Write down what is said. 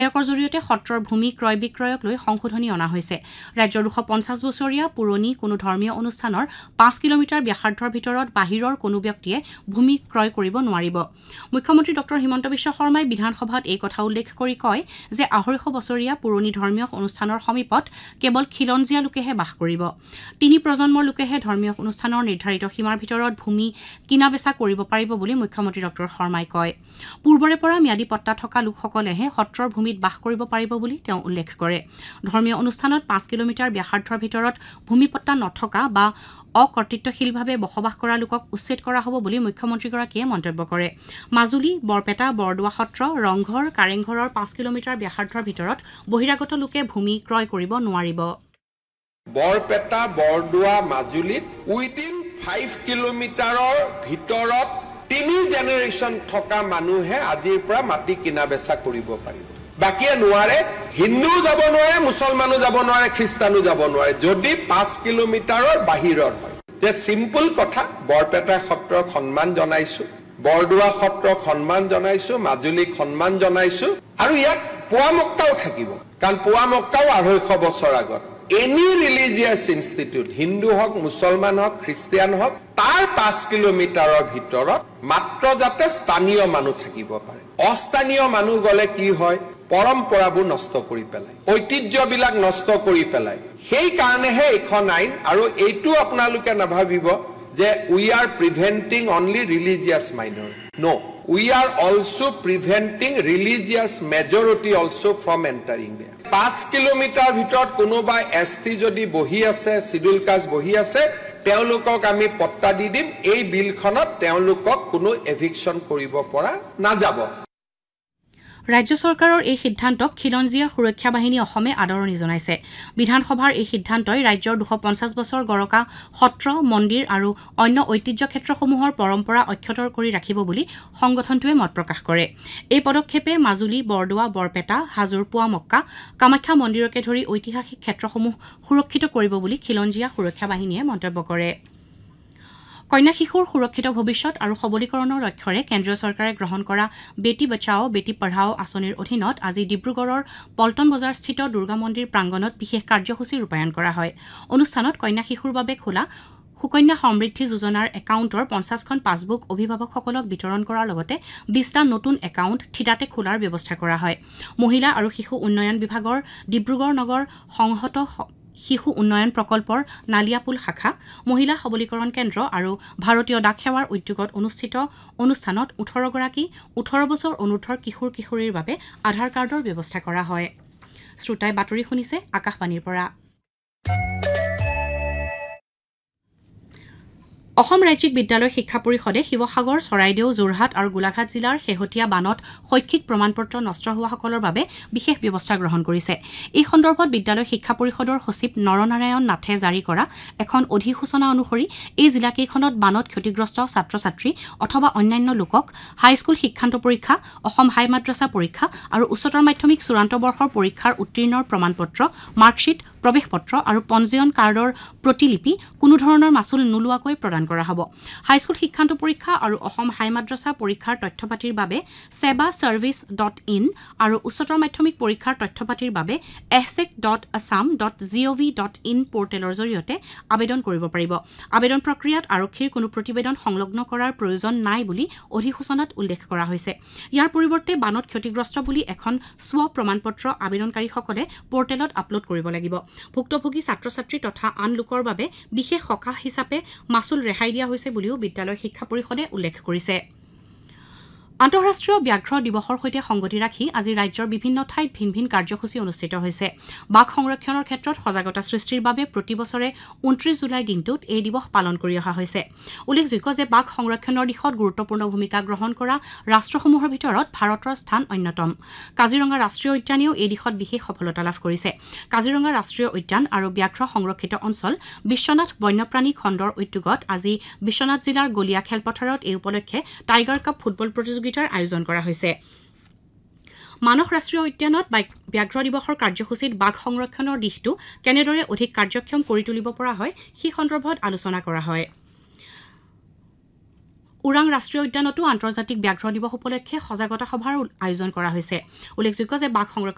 বিধেয়কৰ জৰিয়তে সত্ৰৰ ভূমি ক্ৰয় বিক্ৰয়ক লৈ সংশোধনী অনা হৈছে। ৰাজ্যৰ 250 বছৰীয়া পুৰণি কোনো ধৰ্মীয় অনুষ্ঠানৰ 5 কিলোমিটাৰ ব্যাসাৰ্ধৰ ভিতৰত বাহিৰৰ কোনো ব্যক্তিয়ে ভূমি ক্ৰয় কৰিব নোৱাৰিব। মুখ্যমন্ত্ৰী ডক্টৰ হিমন্ত বিশ্ব শৰ্মাই বিধানসভাত এই কথা উল্লেখ কৰি কয় যে 250 বছৰীয়া পুৰণি ধৰ্মীয় অনুষ্ঠানৰ সমীপত কেৱল খিলঞ্জীয়া লোকেহে বাস কৰিব। 3 প্ৰজন্মৰ লোকেহে ধৰ্মীয় অনুষ্ঠানৰ নিৰ্ধাৰিত সীমাৰ ভিতৰত ভূমি কিনা বেচা কৰিব পাৰিব বুলি মুখ্যমন্ত্ৰী ডক্টৰ শৰ্মাই কয়। পূৰ্বৰে পৰা ম্যাদী পট্টা থকা লোকসকলেহে সত্ৰৰ ভূমিত বাস কৰিব পাৰিব বুলি তেওঁ উল্লেখ কৰে। ধৰ্মীয় অনুষ্ঠানত 5 কিলোমিটাৰ ব্যাসাৰ্ধৰ ভিতৰত ভূমিপট্টা নথকা বা অকৰ্তৃত্বশীলভাৱে বসবাস কৰা লোকক উচ্ছেদ কৰা হ'ব বুলি মুখ্যমন্ত্ৰীগৰাকীয়ে মন্তব্য কৰে। মাজুলী, বৰপেটা, বৰদোৱা সত্ৰ, ৰংঘৰ, কাৰেংঘৰৰ 5 কিলোমিটাৰ ব্যাসাৰ্ধৰ ভিতৰত বহিৰাগত লোকে ভূমি ক্ৰয় কৰিব নোৱাৰিব। বৰপেটা, বৰদোৱা, মাজুলীত উইদিন 5 কিলোমিটাৰৰ ভিতৰত 3 জেনেৰেশ্যন থকা মানুহে আজিৰ পৰা মাটি কিনা বেচা কৰিব পাৰিব। বাকীয়ে নোৱাৰে, হিন্দুও যাব নোৱাৰে, মুছলমানো যাব নোৱাৰে, খ্ৰীষ্টানো যাব নোৱাৰে, যদি 5 কিলোমিটাৰৰ বাহিৰৰ হয়। যে চিম্পল কথা, বৰপেটা সত্ৰক সন্মান জনাইছো, বৰদোৱা সত্ৰক সন্মান জনাইছো, মাজুলীক সন্মান জনাইছো, আৰু ইয়াত পোৱামক্কাও থাকিব, কাৰণ পোৱামক্কাও 250 বছৰ আগত এনি ৰিলিজিয়াছ ইনষ্টিটিউট, হিন্দু হওক, মুছলমান হওক, খ্ৰীষ্টিয়ান হওক, তাৰ 5 কিলোমিটাৰৰ ভিতৰত মাত্ৰ যাতে স্থানীয় মানুহ থাকিব পাৰে। অস্থানীয় মানুহ গলে কি হয়, পৰম্পৰাবোৰ নষ্ট কৰি পেলাই, ঐতিহ্যবিলাক নষ্ট কৰি পেলাই। সেইকাৰণেহে এইখন আইন। আৰু এইটো আপোনালোকে নাভাবিব যে we are preventing only religious minor. No, we are also preventing religious majority also from entering there. 5 kilometre ভিতৰত কোনোবা ST যদি বহি আছে, চিডুল কাষ্ট বহি আছে, তেওঁলোকক আমি পট্টা দি দিম। এই বিলখনত তেওঁলোকক কোনো এভিকশ্যন কৰিব পৰা নাযাব। ৰাজ্য চৰকাৰৰ এই সিদ্ধান্তক খিলঞ্জীয়া সুৰক্ষা বাহিনী অসমে আদৰণি জনাইছে। বিধানসভাৰ এই সিদ্ধান্তই ৰাজ্যৰ 250 বছৰ গৰকা সত্ৰ, মন্দিৰ আৰু অন্য ঐতিহ্য ক্ষেত্ৰসমূহৰ পৰম্পৰা অক্ষত কৰি ৰাখিব বুলি সংগঠনটোৱে মত প্ৰকাশ কৰে। এই পদক্ষেপে মাজুলী, বৰদোৱা, বৰপেটা, হাজোৰ পোৱামক্কা, কামাখ্যা মন্দিৰকে ধৰি ঐতিহাসিক ক্ষেত্ৰসমূহ সুৰক্ষিত কৰিব বুলি খিলঞ্জীয়া সুৰক্ষা বাহিনীয়ে মন্তব্য কৰে। কন্যা শিশুৰ সুৰক্ষিত ভৱিষ্যত আৰু সবলীকৰণৰ লক্ষ্যৰে কেন্দ্ৰীয় চৰকাৰে গ্ৰহণ কৰা বেটি বচাও বেটি পঢ়াও আঁচনিৰ অধীনত আজি ডিব্ৰুগড়ৰ পল্টন বজাৰস্থিত দুৰ্গা মন্দিৰ প্ৰাংগণত বিশেষ কাৰ্যসূচী ৰূপায়ণ কৰা হয়। অনুষ্ঠানত কন্যা শিশুৰ বাবে খোলা সুকন্যা সমৃদ্ধি যোজনাৰ একাউণ্টৰ 50খন পাছবুক অভিভাৱকসকলক বিতৰণ কৰাৰ লগতে 20টা নতুন একাউণ্ট থিতাতে খোলাৰ ব্যৱস্থা কৰা হয়। মহিলা আৰু শিশু উন্নয়ন বিভাগৰ ডিব্ৰুগড় নগৰ সংহত শিশু উন্নয়ন প্ৰকল্পৰ নালিয়াপুল শাখা, মহিলা সবলীকৰণ কেন্দ্ৰ আৰু ভাৰতীয় ডাক সেৱাৰ উদ্যোগত অনুষ্ঠিত অনুষ্ঠানত 18গৰাকী 18 বছৰ অনুৰ্ধৰ কিশোৰ-কিশোৰীৰ বাবে আধাৰ কাৰ্ডৰ ব্যৱস্থা কৰা হয়। শ্ৰোতাই বাতৰি শুনিছে আকাশবাণীৰ পৰা। অসম ৰাজ্যিক বিদ্যালয় শিক্ষা পৰিষদে শিৱসাগৰ, চৰাইদেউ, যোৰহাট আৰু গোলাঘাট জিলাৰ শেহতীয়া বানত শৈক্ষিক প্ৰমাণপত্ৰ নষ্ট হোৱাসকলৰ বাবে বিশেষ ব্যৱস্থা গ্ৰহণ কৰিছে। এই সন্দৰ্ভত বিদ্যালয় শিক্ষা পৰিষদৰ সচিব নৰনাৰায়ণ নাথে জাৰি কৰা এখন অধিসূচনা অনুসৰি এই জিলাকেইখনত বানত ক্ষতিগ্ৰস্ত ছাত্ৰ-ছাত্ৰী অথবা অন্যান্য লোকক হাইস্কুল শিক্ষান্ত পৰীক্ষা, অসম হাই মাদ্ৰাছা পৰীক্ষা আৰু উচ্চতৰ মাধ্যমিক চূড়ান্ত বৰ্ষৰ পৰীক্ষাৰ উত্তীৰ্ণৰ প্ৰমাণপত্ৰ, মাৰ্কশ্বিট, প্ৰৱেশ পত্ৰ আৰু পঞ্জীয়ন কাৰ্ডৰ প্ৰতিলিপি কোনো ধৰণৰ মাচুল নোলোৱাকৈ প্ৰদান কৰা হ'ব। হাইস্কুল শিক্ষান্ত পৰীক্ষা আৰু অসম হাই মাদ্ৰাছা পৰীক্ষাৰ তথ্যপাতিৰ বাবে sebaservice.in আৰু উচ্চতৰ মাধ্যমিক পৰীক্ষাৰ তথ্যপাতিৰ বাবে ehsec.assam.gov.in পৰ্টেলৰ জৰিয়তে আবেদন কৰিব পাৰিব। আবেদন প্ৰক্ৰিয়াত আৰক্ষীৰ কোনো প্ৰতিবেদন সংলগ্ন কৰাৰ প্ৰয়োজন নাই বুলি অধিসূচনাত উল্লেখ কৰা হৈছে। ইয়াৰ পৰিৱৰ্তে বানত ক্ষতিগ্ৰস্ত বুলি এখন স্ব প্ৰমাণপত্ৰ আবেদনকাৰীসকলে পৰ্টেলত আপলোড কৰিব লাগিব। ভুক্তভোগী ছাত্ৰ-ছাত্ৰী তথা আন লোকৰ বাবে বিশেষ সকাহ হিচাপে মাচুল ৰেহাই দিয়া হৈছে বুলিও বিদ্যালয় শিক্ষা পৰিষদে উল্লেখ কৰিছে। আন্তঃৰাষ্ট্ৰীয় ব্যাঘ্ৰ দিৱসৰ সৈতে সংগতি ৰাখি আজি ৰাজ্যৰ বিভিন্ন ঠাইত ভিন ভিন কাৰ্যসূচী অনুষ্ঠিত হৈছে। বাঘ সংৰক্ষণৰ ক্ষেত্ৰত সজাগতা সৃষ্টিৰ বাবে প্ৰতি বছৰে 29 জুলাইৰ দিনটোত এই দিৱস পালন কৰি অহা হৈছে। উল্লেখযোগ্য যে বাঘ সংৰক্ষণৰ দিশত গুৰুত্বপূৰ্ণ ভূমিকা গ্ৰহণ কৰা ৰাষ্ট্ৰসমূহৰ ভিতৰত ভাৰতৰ স্থান অন্যতম। কাজিৰঙা ৰাষ্ট্ৰীয় উদ্যানেও এই দিশত বিশেষ সফলতা লাভ কৰিছে। কাজিৰঙা ৰাষ্ট্ৰীয় উদ্যান আৰু ব্যাঘ্ৰ সংৰক্ষিত অঞ্চল বিশ্বনাথ বন্যপ্ৰাণী খণ্ডৰ উদ্যোগত আজি বিশ্বনাথ জিলাৰ গলীয়া খেলপথাৰত এই উপলক্ষে টাইগাৰ কাপ ফুটবল প্ৰতিযোগিতাৰ আয়োজন কৰা হৈছে। মানস ৰাষ্ট্ৰীয় উদ্যানত ব্যাঘ্ৰ দিৱসৰ কাৰ্যসূচীত বাঘ সংৰক্ষণৰ দিশটো কেনেদৰে অধিক কাৰ্যক্ষম কৰি তুলিব পৰা হয় সেই সন্দৰ্ভত আলোচনা কৰা হয়। ওৰাং ৰাষ্ট্ৰীয় উদ্যানতো আন্তৰ্জাতিক ব্যাঘ্ৰ দিৱস উপলক্ষে সজাগতা সভাৰ আয়োজন কৰা হৈছে। উল্লেখযোগ্য যে বাঘ সংৰক্ষণ